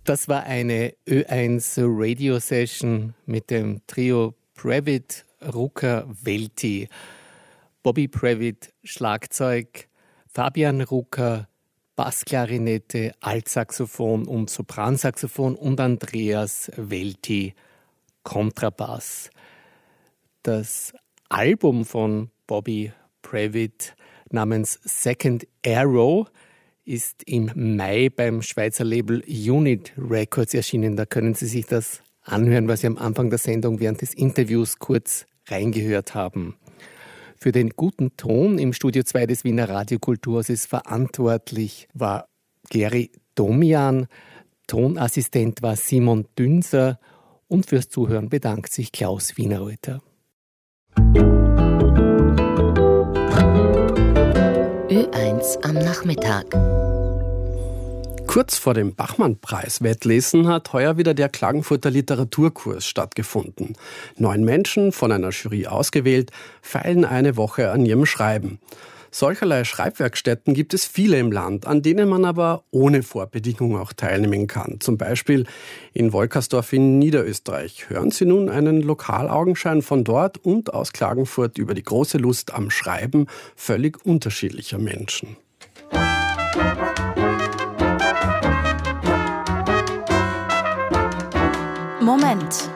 Das war eine Ö1 Radio Session mit dem Trio Previtt, Rucker, Welti. Bobby Previtt, Schlagzeug, Fabian Rucker, Bassklarinette, Altsaxophon und Sopransaxophon und Andreas Welti, Kontrabass. Das Album von Bobby Previtt namens Second Arrow ist im Mai beim Schweizer Label Unit Records erschienen. Da können Sie sich das anhören, was Sie am Anfang der Sendung während des Interviews kurz reingehört haben. Für den guten Ton im Studio 2 des Wiener Radiokulturhauses verantwortlich war Geri Domian, Tonassistent war Simon Dünser und fürs Zuhören bedankt sich Klaus Wienerreuter. Ö1 am Nachmittag. Kurz vor dem Bachmann-Preis-Wettlesen hat heuer wieder der Klagenfurter Literaturkurs stattgefunden. 9 Menschen, von einer Jury ausgewählt, feilen eine Woche an ihrem Schreiben. Solcherlei Schreibwerkstätten gibt es viele im Land, an denen man aber ohne Vorbedingungen auch teilnehmen kann. Zum Beispiel in Wolkersdorf in Niederösterreich. Hören Sie nun einen Lokalaugenschein von dort und aus Klagenfurt über die große Lust am Schreiben völlig unterschiedlicher Menschen. Moment.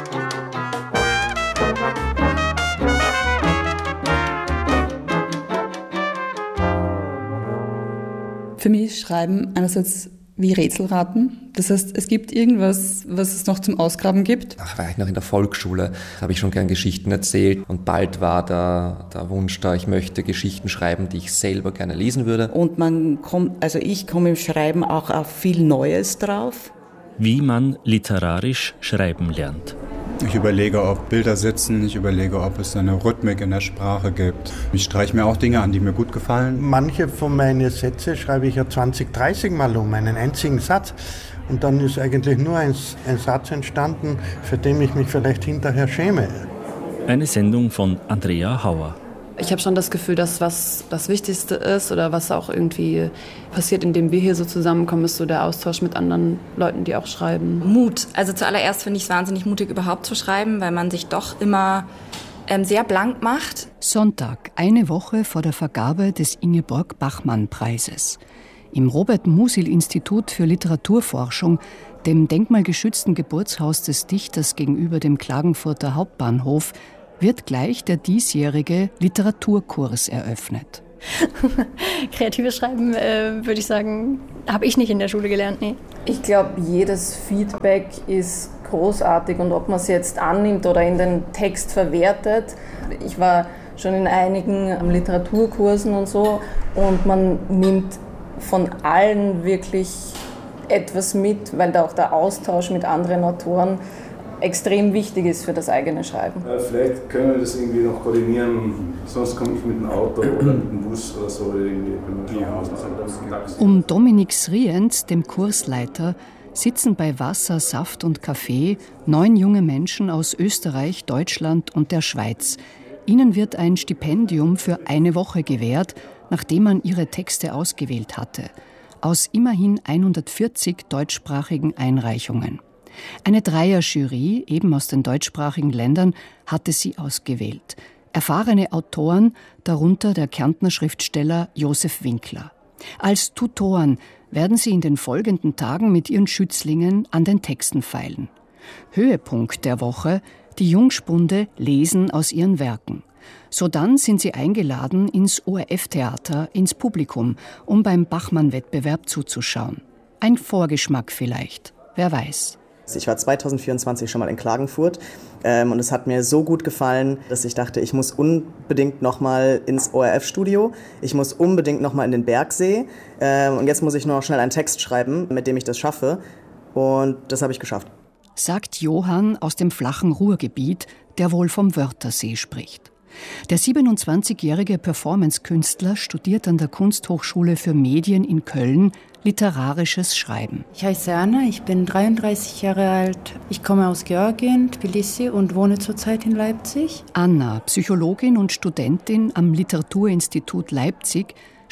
Für mich ist Schreiben einerseits wie Rätselraten. Das heißt, es gibt irgendwas, was es noch zum Ausgraben gibt. War ich noch in der Volksschule, habe ich schon gern Geschichten erzählt und bald war der Wunsch da, ich möchte Geschichten schreiben, die ich selber gerne lesen würde. Und ich komme im Schreiben auch auf viel Neues drauf. Wie man literarisch schreiben lernt. Ich überlege, ob Bilder sitzen, ich überlege, ob es eine Rhythmik in der Sprache gibt. Ich streiche mir auch Dinge an, die mir gut gefallen. Manche von meinen Sätze schreibe ich ja 20, 30 Mal um, einen einzigen Satz. Und dann ist eigentlich nur ein Satz entstanden, für den ich mich vielleicht hinterher schäme. Eine Sendung von Andrea Hauer. Ich habe schon das Gefühl, dass was das Wichtigste ist oder was auch irgendwie passiert, indem wir hier so zusammenkommen, ist so der Austausch mit anderen Leuten, die auch schreiben. Mut. Also zuallererst finde ich es wahnsinnig mutig, überhaupt zu schreiben, weil man sich doch immer sehr blank macht. Sonntag, eine Woche vor der Vergabe des Ingeborg-Bachmann-Preises. Im Robert-Musil-Institut für Literaturforschung, dem denkmalgeschützten Geburtshaus des Dichters gegenüber dem Klagenfurter Hauptbahnhof, wird gleich der diesjährige Literaturkurs eröffnet. Kreatives Schreiben, würde ich sagen, habe ich nicht in der Schule gelernt, nee. Ich glaube, jedes Feedback ist großartig und ob man es jetzt annimmt oder in den Text verwertet. Ich war schon in einigen Literaturkursen und so und man nimmt von allen wirklich etwas mit, weil da auch der Austausch mit anderen Autoren extrem wichtig ist für das eigene Schreiben. Vielleicht können wir das irgendwie noch koordinieren, sonst komme ich mit dem Auto oder mit dem Bus oder so. Um Dominik Sriens, dem Kursleiter, sitzen bei Wasser, Saft und Kaffee 9 junge Menschen aus Österreich, Deutschland und der Schweiz. Ihnen wird ein Stipendium für eine Woche gewährt, nachdem man ihre Texte ausgewählt hatte, aus immerhin 140 deutschsprachigen Einreichungen. Eine Dreierjury, eben aus den deutschsprachigen Ländern, hatte sie ausgewählt. Erfahrene Autoren, darunter der Kärntner Schriftsteller Josef Winkler. Als Tutoren werden sie in den folgenden Tagen mit ihren Schützlingen an den Texten feilen. Höhepunkt der Woche: die Jungspunde lesen aus ihren Werken. Sodann sind sie eingeladen ins ORF-Theater, ins Publikum, um beim Bachmann-Wettbewerb zuzuschauen. Ein Vorgeschmack vielleicht, wer weiß. Ich war 2024 schon mal in Klagenfurt und es hat mir so gut gefallen, dass ich dachte, ich muss unbedingt noch mal ins ORF-Studio, ich muss unbedingt noch mal in den Bergsee und jetzt muss ich nur noch schnell einen Text schreiben, mit dem ich das schaffe, und das habe ich geschafft. Sagt Johann aus dem flachen Ruhrgebiet, der wohl vom Wörthersee spricht. Der 27-jährige Performance-Künstler studiert an der Kunsthochschule für Medien in Köln literarisches Schreiben. Ich heiße Anna, ich bin 33 Jahre alt. Ich komme aus Georgien, Tbilisi, und wohne zurzeit in Leipzig. Anna, Psychologin und Studentin am Literaturinstitut Leipzig,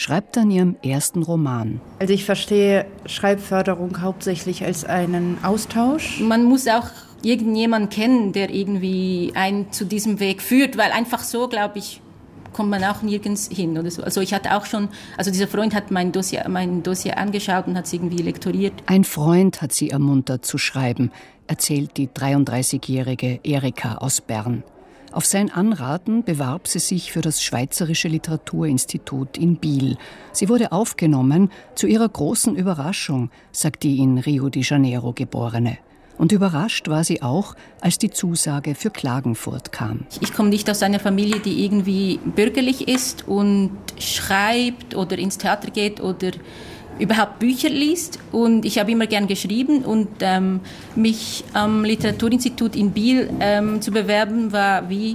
schreibt an ihrem ersten Roman. Also ich verstehe Schreibförderung hauptsächlich als einen Austausch. Man muss auch irgendjemanden kennen, der irgendwie einen zu diesem Weg führt, weil einfach so, glaube ich, kommt man auch nirgends hin oder so. Also ich hatte auch schon, also dieser Freund hat mein Dossier angeschaut und hat es irgendwie lektoriert. Ein Freund hat sie ermuntert zu schreiben, erzählt die 33-jährige Erika aus Bern. Auf sein Anraten bewarb sie sich für das Schweizerische Literaturinstitut in Biel. Sie wurde aufgenommen, zu ihrer großen Überraschung, sagt die in Rio de Janeiro Geborene. Und überrascht war sie auch, als die Zusage für Klagenfurt kam. Ich komme nicht aus einer Familie, die irgendwie bürgerlich ist und schreibt oder ins Theater geht oder überhaupt Bücher liest. Und ich habe immer gern geschrieben und mich am Literaturinstitut in Biel zu bewerben, war wie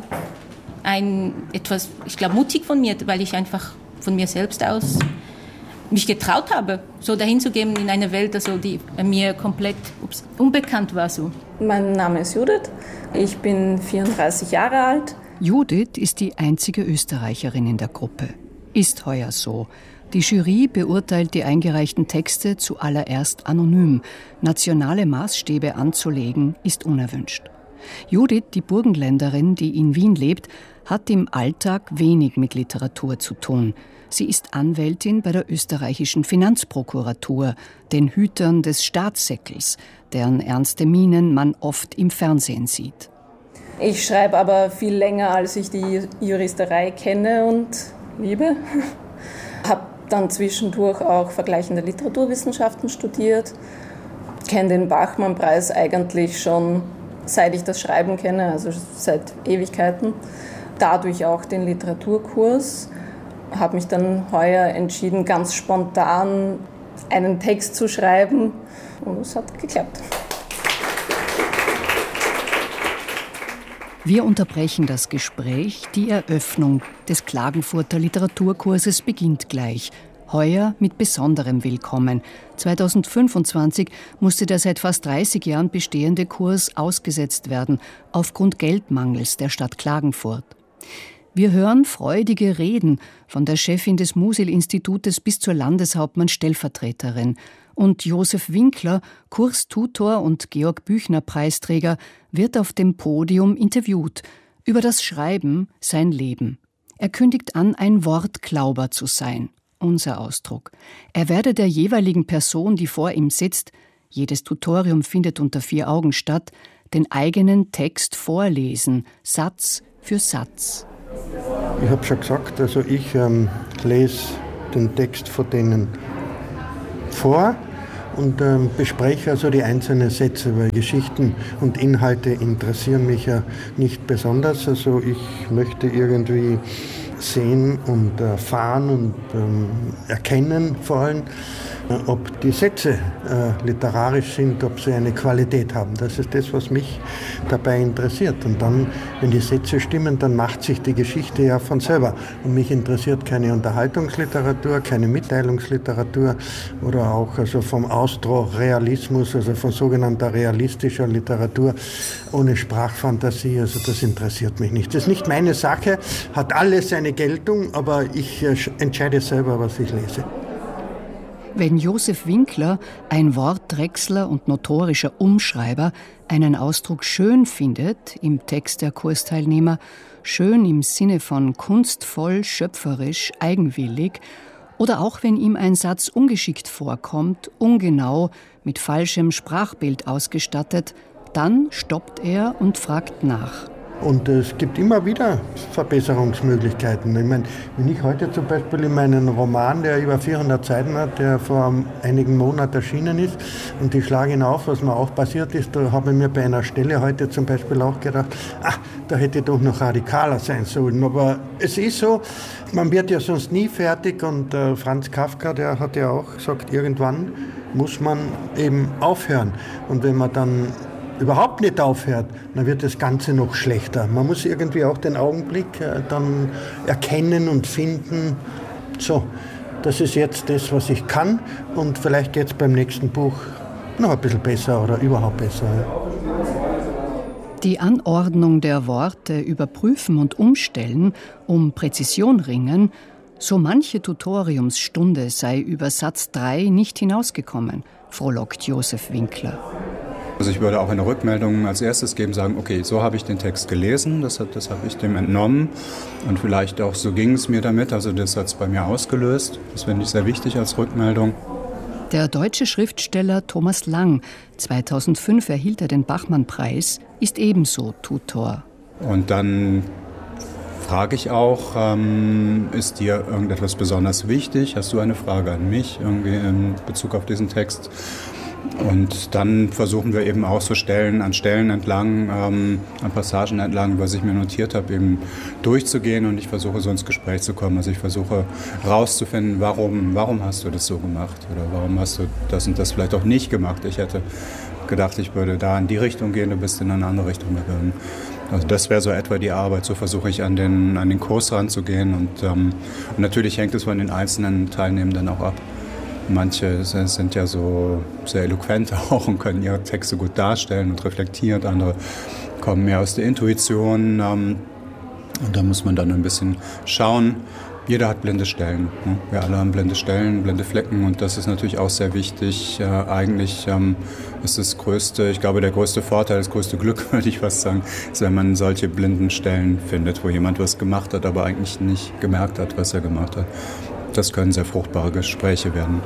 etwas, ich glaube, mutig von mir, weil ich einfach von mir selbst aus mich getraut habe, so dahin zu gehen in eine Welt, also die mir komplett unbekannt war. So. Mein Name ist Judith, ich bin 34 Jahre alt. Judith ist die einzige Österreicherin in der Gruppe. Ist heuer so. Die Jury beurteilt die eingereichten Texte zuallererst anonym. Nationale Maßstäbe anzulegen, ist unerwünscht. Judith, die Burgenländerin, die in Wien lebt, hat im Alltag wenig mit Literatur zu tun. Sie ist Anwältin bei der österreichischen Finanzprokuratur, den Hütern des Staatssäckels, deren ernste Mienen man oft im Fernsehen sieht. Ich schreibe aber viel länger, als ich die Juristerei kenne und liebe. Habe dann zwischendurch auch vergleichende Literaturwissenschaften studiert. Kenne den Bachmann-Preis eigentlich schon, seit ich das Schreiben kenne, also seit Ewigkeiten. Dadurch auch den Literaturkurs. Habe mich dann heuer entschieden, ganz spontan einen Text zu schreiben und es hat geklappt. Wir unterbrechen das Gespräch. Die Eröffnung des Klagenfurter Literaturkurses beginnt gleich. Heuer mit besonderem Willkommen. 2025 musste der seit fast 30 Jahren bestehende Kurs ausgesetzt werden, aufgrund Geldmangels der Stadt Klagenfurt. Wir hören freudige Reden von der Chefin des Musil-Institutes bis zur Landeshauptmann-Stellvertreterin. Und Josef Winkler, Kurstutor und Georg-Büchner-Preisträger, wird auf dem Podium interviewt über das Schreiben, sein Leben. Er kündigt an, ein Wortklauber zu sein, unser Ausdruck. Er werde der jeweiligen Person, die vor ihm sitzt, jedes Tutorium findet unter 4 Augen statt, den eigenen Text vorlesen, Satz für Satz. Ich habe schon gesagt, also ich lese den Text von denen vor und bespreche also die einzelnen Sätze, weil Geschichten und Inhalte interessieren mich ja nicht besonders. Also ich möchte irgendwie sehen und erfahren und erkennen vor allem, ob die Sätze literarisch sind, ob sie eine Qualität haben. Das ist das, was mich dabei interessiert. Und dann, wenn die Sätze stimmen, dann macht sich die Geschichte ja von selber. Und mich interessiert keine Unterhaltungsliteratur, keine Mitteilungsliteratur oder auch also vom Austrorealismus, also von sogenannter realistischer Literatur ohne Sprachfantasie. Also das interessiert mich nicht. Das ist nicht meine Sache, hat alles seine Geltung, aber ich entscheide selber, was ich lese. Wenn Josef Winkler, ein Wortdrechsler und notorischer Umschreiber, einen Ausdruck schön findet im Text der Kursteilnehmer, schön im Sinne von kunstvoll, schöpferisch, eigenwillig, oder auch wenn ihm ein Satz ungeschickt vorkommt, ungenau, mit falschem Sprachbild ausgestattet, dann stoppt er und fragt nach. Und es gibt immer wieder Verbesserungsmöglichkeiten. Ich meine, wenn ich heute zum Beispiel in meinen Roman, der über 400 Seiten hat, der vor einigen Monaten erschienen ist, und ich schlage ihn auf, was mir auch passiert ist, da habe ich mir bei einer Stelle heute zum Beispiel auch gedacht, da hätte ich doch noch radikaler sein sollen. Aber es ist so, man wird ja sonst nie fertig und Franz Kafka, der hat ja auch gesagt, irgendwann muss man eben aufhören. Und wenn man dann überhaupt nicht aufhört, dann wird das Ganze noch schlechter. Man muss irgendwie auch den Augenblick dann erkennen und finden, so, das ist jetzt das, was ich kann und vielleicht jetzt beim nächsten Buch noch ein bisschen besser oder überhaupt besser. Die Anordnung der Worte überprüfen und umstellen, um Präzision ringen, So manche Tutoriumsstunde sei über Satz 3 nicht hinausgekommen, frohlockt Josef Winkler. Also ich würde auch eine Rückmeldung als erstes geben, sagen, okay, so habe ich den Text gelesen, das habe ich dem entnommen und vielleicht auch so ging es mir damit, also das hat es bei mir ausgelöst. Das finde ich sehr wichtig als Rückmeldung. Der deutsche Schriftsteller Thomas Lang, 2005 erhielt er den Bachmann-Preis, ist ebenso Tutor. Und dann frage ich auch, ist dir irgendetwas besonders wichtig? Hast du eine Frage an mich irgendwie in Bezug auf diesen Text? Und dann versuchen wir eben auch so an Stellen entlang, an Passagen entlang, was ich mir notiert habe, eben durchzugehen und ich versuche so ins Gespräch zu kommen. Also ich versuche herauszufinden, warum hast du das so gemacht oder warum hast du das und das vielleicht auch nicht gemacht. Ich hätte gedacht, ich würde da in die Richtung gehen, du bist in eine andere Richtung gegangen. Also das wäre so etwa die Arbeit, so versuche ich an den Kurs ranzugehen und natürlich hängt es von den einzelnen Teilnehmenden auch ab. Manche sind ja so sehr eloquent auch und können ihre Texte gut darstellen und reflektiert. Andere kommen mehr aus der Intuition. Und da muss man dann ein bisschen schauen. Jeder hat blinde Stellen. Ne? Wir alle haben blinde Stellen, blinde Flecken. Und das ist natürlich auch sehr wichtig. Eigentlich ist das größte, ich glaube, der größte Vorteil, das größte Glück, würde ich fast sagen, ist, wenn man solche blinden Stellen findet, wo jemand was gemacht hat, aber eigentlich nicht gemerkt hat, was er gemacht hat. Das können sehr fruchtbare Gespräche werden.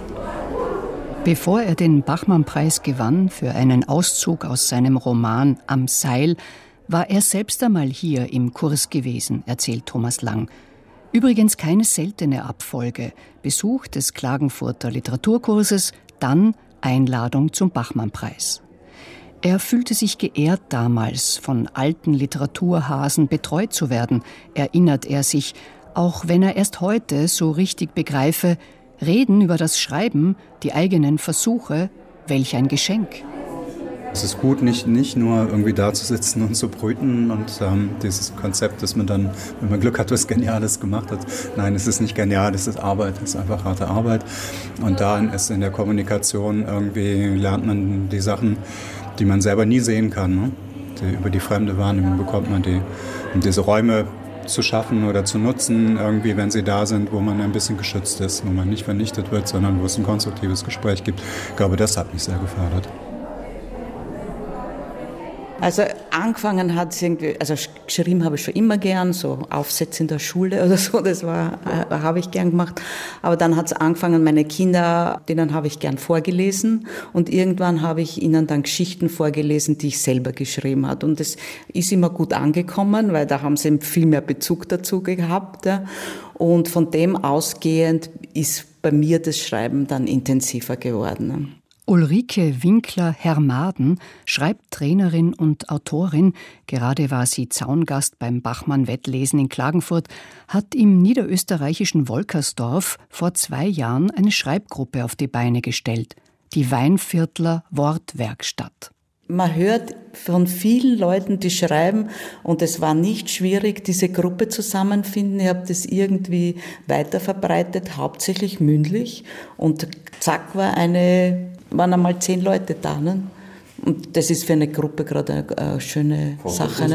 Bevor er den Bachmann-Preis gewann für einen Auszug aus seinem Roman Am Seil, war er selbst einmal hier im Kurs gewesen, erzählt Thomas Lang. Übrigens keine seltene Abfolge. Besuch des Klagenfurter Literaturkurses, dann Einladung zum Bachmann-Preis. Er fühlte sich geehrt damals, von alten Literaturhasen betreut zu werden, erinnert er sich, auch wenn er erst heute so richtig begreife, reden über das Schreiben, die eigenen Versuche, welch ein Geschenk. Es ist gut, nicht nur irgendwie da zu sitzen und zu brüten und dieses Konzept, dass man dann, wenn man Glück hat, was Geniales gemacht hat. Nein, es ist nicht genial, es ist Arbeit, es ist einfach harte Arbeit. Und da ist in der Kommunikation irgendwie lernt man die Sachen, die man selber nie sehen kann. Ne? Über die fremde Wahrnehmung bekommt man die. Und diese Räume zu schaffen oder zu nutzen, irgendwie, wenn sie da sind, wo man ein bisschen geschützt ist, wo man nicht vernichtet wird, sondern wo es ein konstruktives Gespräch gibt. Ich glaube, das hat mich sehr gefördert. Also angefangen hat es irgendwie, also geschrieben habe ich schon immer gern, so Aufsätze in der Schule oder so, das habe ich gern gemacht. Aber dann hat es angefangen, meine Kinder, denen habe ich gern vorgelesen und irgendwann habe ich ihnen dann Geschichten vorgelesen, die ich selber geschrieben habe. Und das ist immer gut angekommen, weil da haben sie viel mehr Bezug dazu gehabt. Ja. Und von dem ausgehend ist bei mir das Schreiben dann intensiver geworden. Ulrike Winkler-Hermaden, Schreibtrainerin und Autorin, gerade war sie Zaungast beim Bachmann-Wettlesen in Klagenfurt, hat im niederösterreichischen Wolkersdorf vor 2 Jahren eine Schreibgruppe auf die Beine gestellt, die Weinviertler Wortwerkstatt. Man hört von vielen Leuten, die schreiben, und es war nicht schwierig, diese Gruppe zusammenfinden. Ich habe das irgendwie weiterverbreitet, hauptsächlich mündlich, und zack waren einmal 10 Leute da. Ne? Und das ist für eine Gruppe gerade eine schöne Sache.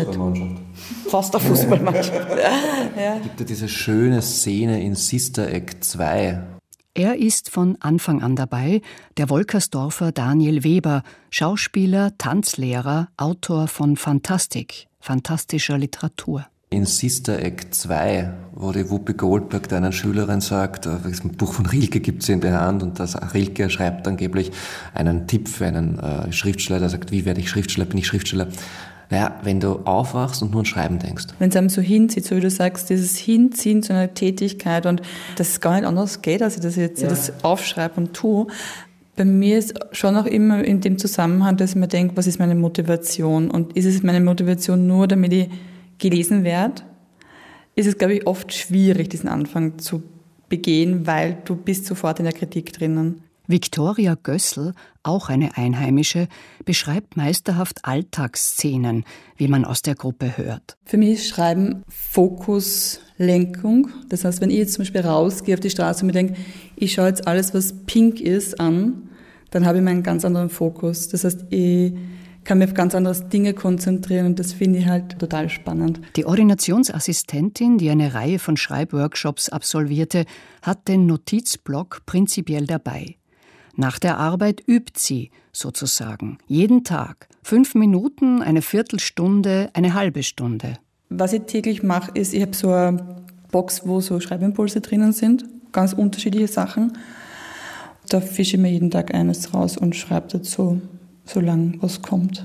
Fast eine Fußballmannschaft. Ja. Es gibt ja diese schöne Szene in Sister Act 2. Er ist von Anfang an dabei, der Wolkersdorfer Daniel Weber, Schauspieler, Tanzlehrer, Autor von Fantastik, fantastischer Literatur. In Sister Act 2, wo die Whoopi Goldberg einer Schülerin sagt, ein Buch von Rilke gibt sie in der Hand und das Rilke schreibt angeblich einen Tipp für einen Schriftsteller, der sagt, wie werde ich Schriftsteller, bin ich Schriftsteller? Naja, wenn du aufwachst und nur an Schreiben denkst. Wenn es einem so hinzieht, so wie du sagst, dieses Hinziehen zu einer Tätigkeit und dass es gar nicht anders geht, als ich das jetzt das aufschreibe und tue. Bei mir ist schon auch immer in dem Zusammenhang, dass ich mir denke, was ist meine Motivation? Und ist es meine Motivation nur, damit ich gelesen werde? Ist es, glaube ich, oft schwierig, diesen Anfang zu begehen, weil du bist sofort in der Kritik drinnen. Viktoria Gössel, auch eine Einheimische, beschreibt meisterhaft Alltagsszenen, wie man aus der Gruppe hört. Für mich ist Schreiben Fokuslenkung. Das heißt, wenn ich jetzt zum Beispiel rausgehe auf die Straße und mir denke, ich schaue jetzt alles, was pink ist, an, dann habe ich meinen ganz anderen Fokus. Das heißt, ich kann mich auf ganz andere Dinge konzentrieren und das finde ich halt total spannend. Die Ordinationsassistentin, die eine Reihe von Schreibworkshops absolvierte, hat den Notizblock prinzipiell dabei. Nach der Arbeit übt sie, sozusagen, jeden Tag. 5 Minuten, eine Viertelstunde, eine halbe Stunde. Was ich täglich mache, ist, ich habe so eine Box, wo so Schreibimpulse drinnen sind, ganz unterschiedliche Sachen. Da fische ich mir jeden Tag eines raus und schreibe dazu, solange was kommt.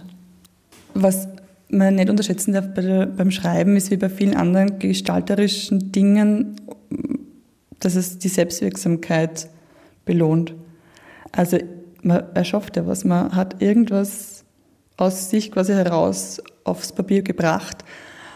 Was man nicht unterschätzen darf beim Schreiben, ist wie bei vielen anderen gestalterischen Dingen, dass es die Selbstwirksamkeit belohnt. Also man erschafft ja was, man hat irgendwas aus sich quasi heraus aufs Papier gebracht.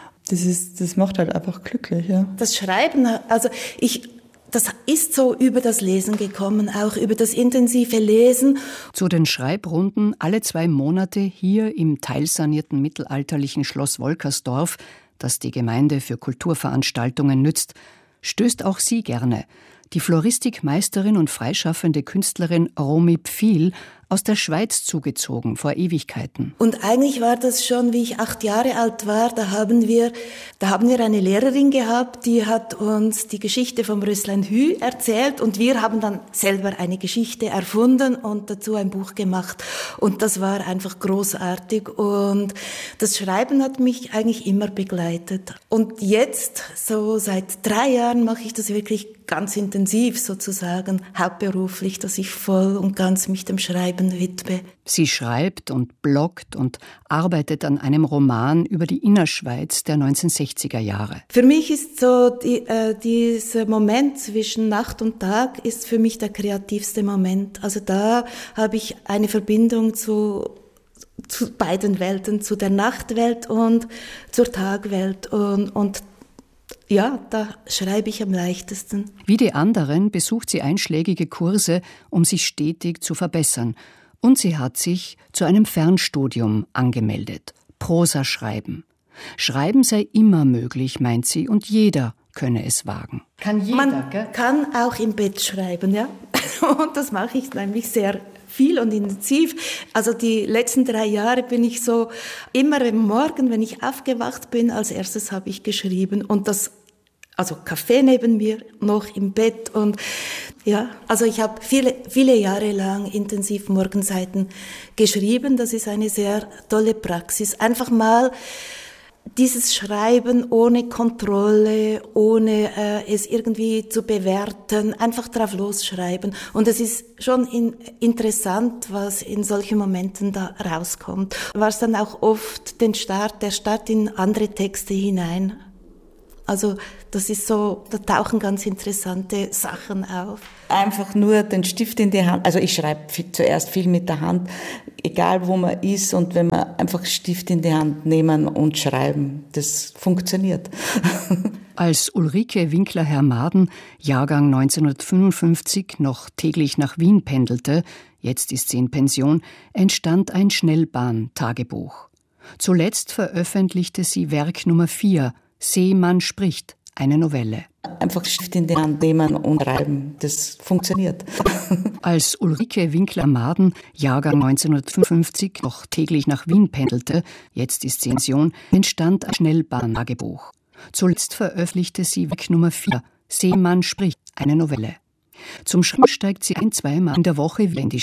Das macht halt einfach glücklich. Ja. Das Schreiben, also das ist so über das Lesen gekommen, auch über das intensive Lesen. Zu den Schreibrunden alle 2 Monate hier im teilsanierten mittelalterlichen Schloss Wolkersdorf, das die Gemeinde für Kulturveranstaltungen nützt, stößt auch sie gerne. Die Floristikmeisterin und freischaffende Künstlerin Romy Pfiel, aus der Schweiz zugezogen, vor Ewigkeiten. Und eigentlich war das schon, wie ich 8 Jahre alt war, da haben wir eine Lehrerin gehabt, die hat uns die Geschichte vom Röslein Hü erzählt und wir haben dann selber eine Geschichte erfunden und dazu ein Buch gemacht. Und das war einfach großartig und das Schreiben hat mich eigentlich immer begleitet. Und jetzt, so seit 3 Jahren, mache ich das wirklich ganz intensiv sozusagen, hauptberuflich, dass ich voll und ganz mich dem Schreiben widme. Sie schreibt und bloggt und arbeitet an einem Roman über die Innerschweiz der 1960er Jahre. Für mich ist so dieser Moment zwischen Nacht und Tag ist für mich der kreativste Moment. Also da habe ich eine Verbindung zu beiden Welten, zu der Nachtwelt und zur Tagwelt und ja, da schreibe ich am leichtesten. Wie die anderen besucht sie einschlägige Kurse, um sich stetig zu verbessern. Und sie hat sich zu einem Fernstudium angemeldet. Prosa schreiben. Schreiben sei immer möglich, meint sie, und jeder könne es wagen. Kann jeder, man kann auch im Bett schreiben, ja. Und das mache ich nämlich sehr viel und intensiv. Also die letzten 3 Jahre bin ich so, immer am Morgen, wenn ich aufgewacht bin, als erstes habe ich geschrieben und also Kaffee neben mir, noch im Bett und ja, also ich habe viele Jahre lang intensiv Morgenseiten geschrieben. Das ist eine sehr tolle Praxis. Einfach mal dieses Schreiben ohne Kontrolle, ohne es irgendwie zu bewerten, einfach drauf losschreiben. Und es ist schon interessant, was in solchen Momenten da rauskommt. War es dann auch oft der Start in andere Texte hinein. Also das ist so, da tauchen ganz interessante Sachen auf. Einfach nur den Stift in die Hand, also ich schreibe zuerst viel mit der Hand, egal wo man ist und wenn man einfach Stift in die Hand nehmen und schreiben, das funktioniert. Als Ulrike Winkler-Hermaden, Jahrgang 1955, noch täglich nach Wien pendelte, jetzt ist sie in Pension, entstand ein Schnellbahn-Tagebuch. Zuletzt veröffentlichte sie Werk Nummer 4, Seemann spricht, eine Novelle. Einfach Stift in die Hand nehmen und schreiben, das funktioniert. Als Ulrike Winkler-Hermaden, Jahrgang 1955, noch täglich nach Wien pendelte, jetzt ist sie in Pension, entstand ein Schnellbahn-Tagebuch. Zuletzt veröffentlichte sie Werk Nummer 4, Seemann spricht, eine Novelle. Zum Schreiben steigt sie 1-2 Mal in der Woche wieder in die